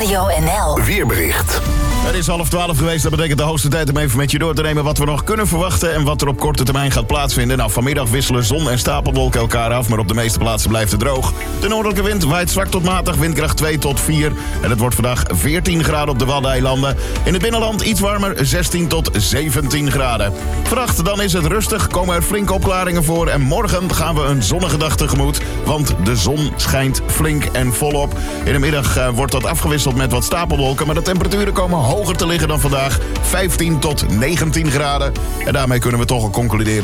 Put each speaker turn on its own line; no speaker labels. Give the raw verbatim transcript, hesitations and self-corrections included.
Radio N L.
Weerbericht.
Het is half twaalf geweest, dat betekent de hoogste tijd om even met je door te nemen wat we nog kunnen verwachten en wat er op korte termijn gaat plaatsvinden. Nou, vanmiddag wisselen zon en stapelwolken elkaar af, maar op de meeste plaatsen blijft het droog. De noordelijke wind waait zwak tot matig, windkracht twee tot vier. En het wordt vandaag veertien graden op de Waddeneilanden. In het binnenland iets warmer, zestien tot zeventien graden. Vannacht dan is het rustig, komen er flinke opklaringen voor en morgen gaan we een zonnige dag tegemoet, want de zon schijnt flink en volop. In de middag uh, wordt dat afgewisseld met wat stapelwolken, maar de temperaturen komen hoger te liggen dan vandaag, vijftien tot negentien graden. En daarmee kunnen we toch al concluderen